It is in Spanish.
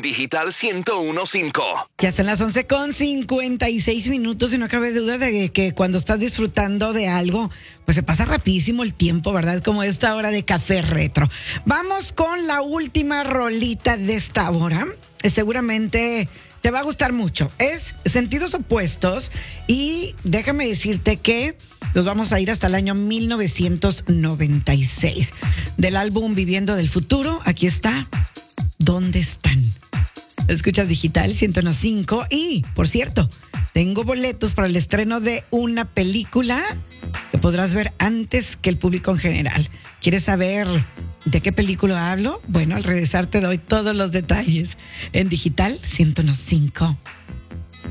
Digital 101.5. Ya son las 11:56 y no cabe duda de que cuando estás disfrutando de algo, pues se pasa rapidísimo el tiempo, ¿verdad? Como esta hora de café retro. Vamos con la última rolita de esta hora. Seguramente te va a gustar mucho. Es Sentidos Opuestos y déjame decirte que nos vamos a ir hasta el año 1996. Del álbum Viviendo del Futuro, aquí está ¿Dónde están? Escuchas Digital 101.5 y, por cierto, tengo boletos para el estreno de una película que podrás ver antes que el público en general. ¿Quieres saber de qué película hablo? Bueno, al regresar te doy todos los detalles en Digital 101.5.